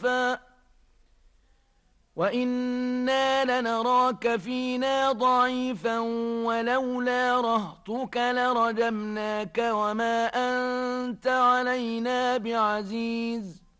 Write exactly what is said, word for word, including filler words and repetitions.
صفا وإنا لنراك فينا ضعيفا ولولا رهطك لرجمناك وما أنت علينا بعزيز